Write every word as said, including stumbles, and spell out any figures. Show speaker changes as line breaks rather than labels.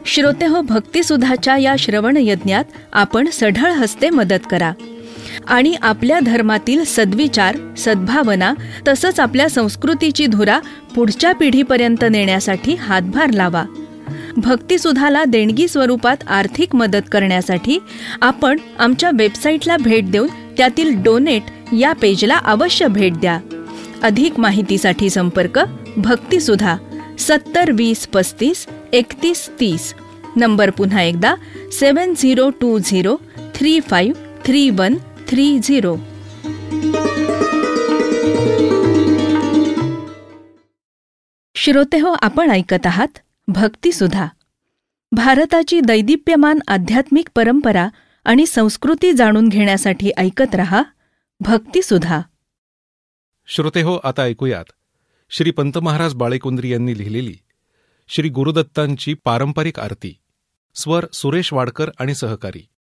श्रोतेहो, भक्तिसुधाच्या या श्रवण यज्ञात आपण सढळ हस्ते मदत करा आणि आपल्या धर्मातील सद्विचार, सद्भावना तसंच आपल्या संस्कृतीची धुरा पुढच्या पिढीपर्यंत नेण्यासाठी हातभार लावा. भक्तिसुधाला देणगी स्वरूपात आर्थिक मदत करण्यासाठी आपण आमच्या वेबसाईटला भेट देऊन त्यातील डोनेट या पेजला अवश्य भेट द्या. अधिक माहितीसाठी संपर्क भक्तिसुधा सत्तर वीस पस्तीस एकतीस तीस. नंबर पुन्हा एकदा सेवन zero to zero three five three one three zero. श्रोतेहो, आपण ऐकत आहात भक्तिसुधा. भारताची दैदिप्यमान आध्यात्मिक परंपरा आणि संस्कृती जाणून घेण्यासाठी ऐकत रहा भक्तिसुधा.
श्रोतेहो, आता ऐकूयात श्री पंत महाराज बाळेकुंद्री यांनी लिहिलेली श्री गुरुदत्तांची पारंपरिक आरती. स्वर सुरेश वाडकर आणि सहकारी.